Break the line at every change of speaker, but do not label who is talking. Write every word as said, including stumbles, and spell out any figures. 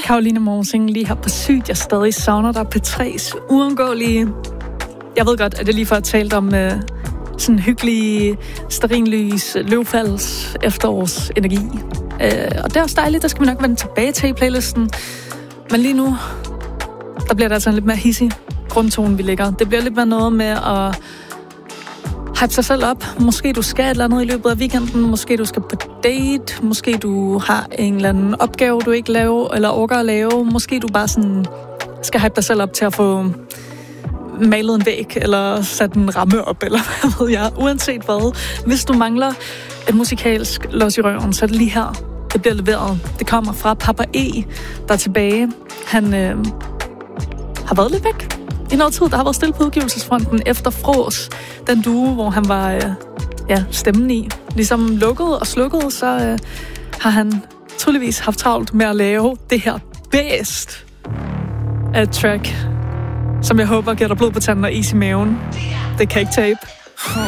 Caroline Morsing lige her på Sygt. Jeg stadig savner dig. P tre's uundgåelige. Jeg ved godt, at jeg lige før talt om uh, sådan hyggelig stearinlys, løvfalds, efterårs energi. Uh, og det er også dejligt, der skal vi nok vende tilbage til i playlisten. Men lige nu, der bliver det altså en lidt mere hissig grundtone, vi lægger. Det bliver lidt mere noget med at hype sig selv op. Måske du skal et eller andet i løbet af weekenden. Måske du skal på date. Måske du har en eller anden opgave, du ikke laver, eller orker at lave. Måske du bare sådan skal hype dig selv op til at få malet en væg, eller sat en ramme op, eller hvad ved jeg. Uanset hvad. Hvis du mangler et musikalsk los i røven, så er det lige her. Det bliver leveret. Det kommer fra Papa E, der er tilbage. Han øh, har været lidt væk i noget tid. Der har været stille på udgivelsesfronten efter Frås. Den duo, hvor han var øh, ja, stemmen i. Ligesom lukket og slukket, så øh, har han tydeligvis haft travlt med at lave det her bedst af et track, som jeg håber giver dig blod på tanden og is i maven. Det kan ikke tabe.